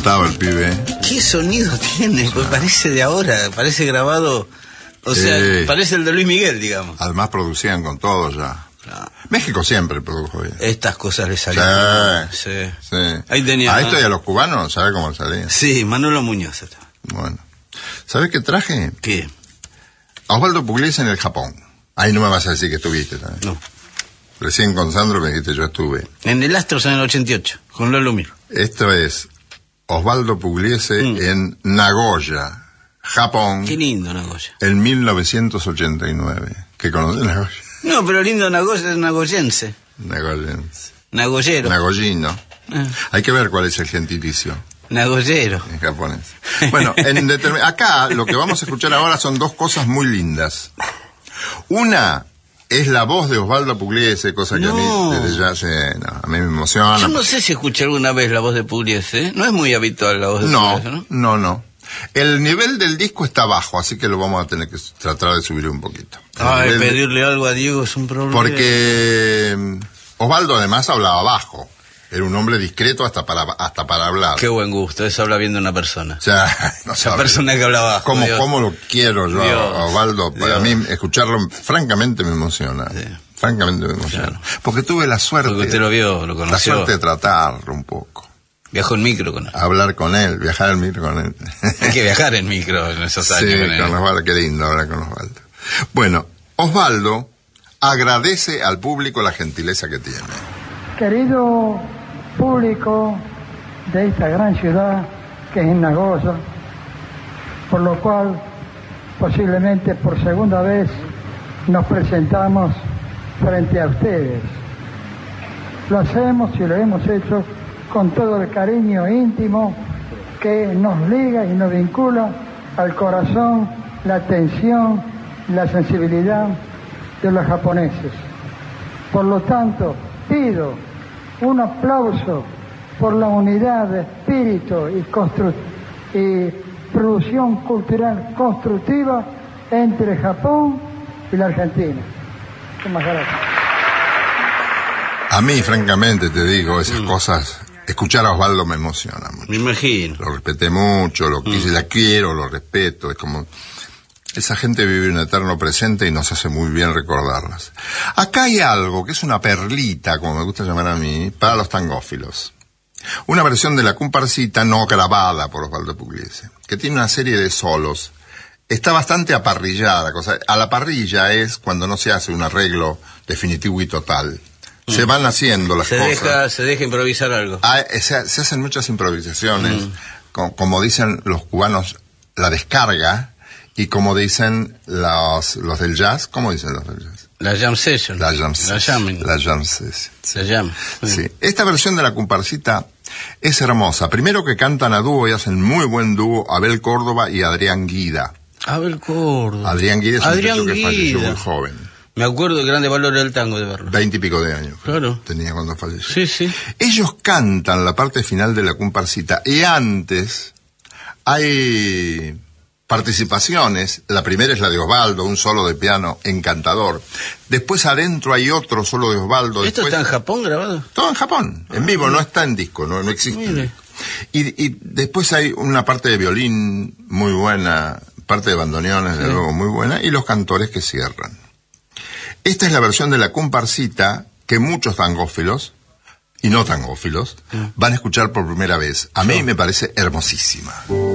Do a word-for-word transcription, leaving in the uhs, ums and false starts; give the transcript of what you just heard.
cantaba el pibe. ¿Qué sonido tiene? Pues parece de ahora, parece grabado, o sea, Sí. parece el de Luis Miguel, digamos. Además producían con todo ya. Claro. México siempre produjo bien. Estas cosas le salían. Sí, Sí. sí. Ahí tenía. A esto y a los cubanos, ¿sabes cómo salían? Sí, Manolo Muñoz. Está. Bueno. ¿Sabes qué traje? ¿Qué? A Osvaldo Pugliese en el Japón. Ahí no me vas a decir que estuviste también. No. Recién con Sandro me dijiste yo estuve. En el Astros en el ochenta y ocho, con Lolo Mir. Esto es Osvaldo Pugliese Mm. en Nagoya, Japón, Qué lindo Nagoya. en mil novecientos ochenta y nueve. ¿Qué conoces Nagoya? No, pero lindo Nagoya es nagoyense. Nagoyense. Nagoyero. Nagoyino. Ah, Hay que ver cuál es el gentilicio Nagoyero. en japonés. Bueno, en determin- acá lo que vamos a escuchar ahora son dos cosas muy lindas. Una es la voz de Osvaldo Pugliese, cosa que No. a mí desde ya se, no, a mí me emociona. Yo no sé si escuché alguna vez la voz de Pugliese, ¿eh? No es muy habitual la voz de No, Pugliese, ¿no? no, no. El nivel del disco está bajo, así que lo vamos a tener que tratar de subir un poquito. El Ay, nivel de- pedirle algo a Diego es un problema. Porque mm, Osvaldo además hablaba bajo. Era un hombre discreto hasta para hasta para hablar. Qué buen gusto, eso habla bien de una persona. O sea, no Esa sabe. persona que habla bajo. ¿Cómo, Dios. cómo lo quiero yo Dios, a Osvaldo? Para Dios. mí, escucharlo, francamente me emociona. Sí. Francamente me emociona. Claro. Porque tuve la suerte. Porque usted lo vio, lo La conoció. suerte de tratarlo un poco. Viajó en micro con él. Hablar con él, viajar al micro con él. Hay que viajar en micro en esos Sí, años con él. con Osvaldo, qué lindo hablar con Osvaldo. Bueno, Osvaldo agradece al público la gentileza que tiene. Querido público de esta gran ciudad que es Nagoya, por lo cual posiblemente por segunda vez nos presentamos frente a ustedes. Lo hacemos y lo hemos hecho con todo el cariño íntimo que nos liga y nos vincula al corazón, la atención, la sensibilidad de los japoneses. Por lo tanto, pido un aplauso por la unidad de espíritu y, constru- y producción cultural constructiva entre Japón y la Argentina. Muchas gracias. A mí, francamente, te digo, esas cosas, escuchar a Osvaldo me emociona mucho. Me imagino. Lo respeté mucho, lo quise, la quiero, lo respeto, es como... Esa gente vive un eterno presente y nos hace muy bien recordarlas. Acá hay algo que es una perlita, como me gusta llamar a mí, para los tangófilos. Una versión de la comparsita no grabada por Osvaldo Pugliese, que tiene una serie de solos. Está bastante aparrillada. Cosa, a la parrilla es cuando no se hace un arreglo definitivo y total. Se van haciendo las Se cosas. deja, se deja improvisar algo. Ah, se, se hacen muchas improvisaciones, Mm. como, como dicen los cubanos, la descarga, y como dicen los, los del jazz, ¿cómo dicen los del jazz? La jam session. La jam La jamming. La jam session. La jam. Sí. Esta versión de la comparsita es hermosa. Primero que cantan a dúo y hacen muy buen dúo Abel Córdoba y Adrián Guida. Abel Córdoba. Adrián Guida es un Adrián muchacho que falleció Guida. muy joven. Me acuerdo del grande valor del tango de verlo. Veinte y pico de años. Claro. Tenía cuando falleció. Sí, sí. Ellos cantan la parte final de la comparsita y antes hay participaciones. La primera es la de Osvaldo, un solo de piano encantador. Después adentro hay otro solo de Osvaldo. ¿Esto Después... está en Japón grabado? Todo en Japón, en vivo, no está en disco, no, no existe. Mire. Y, y después hay una parte de violín muy buena, parte de bandoneones, de luego, muy buena, y los cantores que cierran. Esta es la versión de la comparsita que muchos tangófilos, y no tangófilos, van a escuchar por primera vez. A mí me parece hermosísima.